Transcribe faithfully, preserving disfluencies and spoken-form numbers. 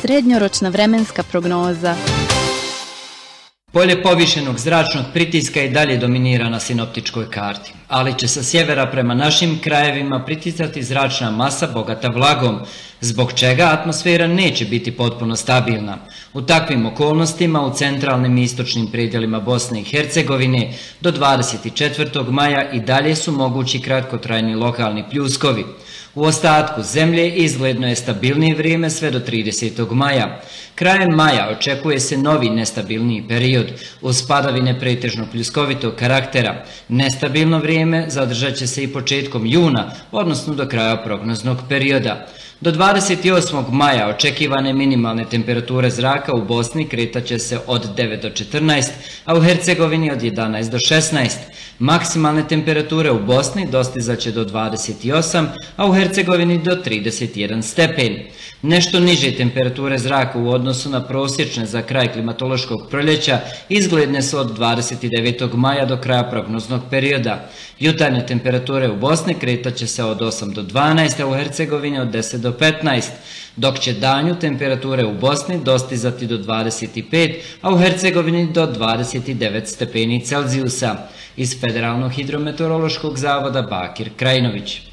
Srednjoročna vremenska prognoza. Polje povišenog zračnog pritiska i dalje dominira na sinoptičkoj karti, ali će sa sjevera prema našim krajevima pritisati zračna masa bogata vlagom, zbog čega atmosfera neće biti potpuno stabilna. U takvim okolnostima u centralnim i istočnim predjelima Bosne i Hercegovine do dvadeset četvrtog maja i dalje su mogući kratkotrajni lokalni pljuskovi. U ostatku zemlje izgledno je stabilnije vrijeme sve do tridesetog maja. Krajem maja očekuje se novi nestabilniji period, uz padavine pretežno pljuskovitog karaktera. Nestabilno vrijeme zadržat će se i početkom juna, odnosno do kraja prognoznog perioda. Do dvadeset osmog maja očekivane minimalne temperature zraka u Bosni kretat će se od devet do četrnaest, a u Hercegovini od jedanaest do šesnaest. Maksimalne temperature u Bosni dostizat će do dvadeset osam, a u Hercegovini do trideset jedan stepen. Nešto niže temperature zraka u odnosu na prosječne za kraj klimatološkog proljeća izgledne su od dvadeset devetog maja do kraja prognoznog perioda. Jutarnje temperature u Bosni kretat će se od osam do dvanaest, a u Hercegovini od deset do petnaest, dok će danju temperature u Bosni dostizati do dvadeset pet, a u Hercegovini do dvadeset devet stepeni Celzijusa. Iz Federalnog hidrometeorološkog zavoda Bakir Krajinović.